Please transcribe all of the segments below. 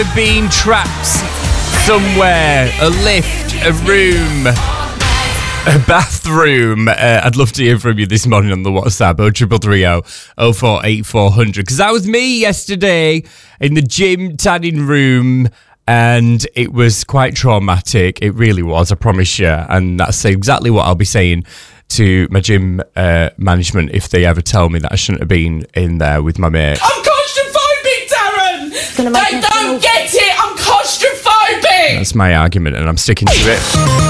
Being trapped somewhere, a lift, a room, a bathroom. I'd love to hear from you this morning on the WhatsApp 0330 048400, because that was me yesterday in the gym tanning room, and it was quite traumatic. It really was, I promise you. And that's exactly what I'll be saying to my gym management if they ever tell me that I shouldn't have been in there with my mate. I'm claustrophobic, Darren! They don't get it! I'm claustrophobic! That's my argument, and I'm sticking to it.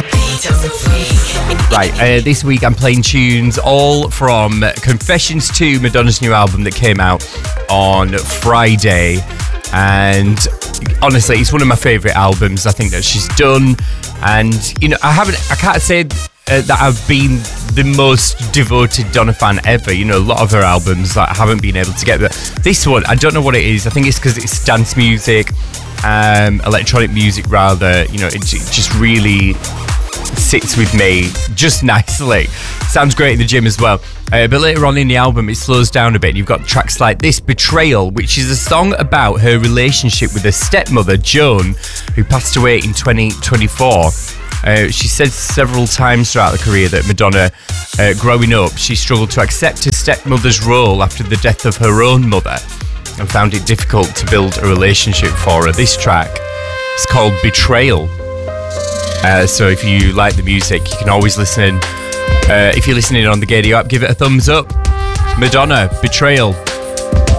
Right, this week I'm playing tunes all from Confessions 2, Madonna's new album that came out on Friday. And honestly, it's one of my favourite albums I think that she's done. And, you know, I can't say that I've been the most devoted Donna fan ever. You know, a lot of her albums that I haven't been able to get, but this one, I don't know what it is. I think it's because it's dance music, electronic music rather. You know, it just really sits with me just nicely. Sounds great in the gym as well. But later on in the album, it slows down a bit. You've got tracks like this, Betrayal, which is a song about her relationship with her stepmother, Joan, who passed away in 2024. She said several times throughout her career that Madonna, growing up, she struggled to accept her stepmother's role after the death of her own mother and found it difficult to build a relationship for her. This track is called Betrayal. So if you like the music, you can always listen. If you're listening on the Gadio app, give it a thumbs up. Madonna, Betrayal.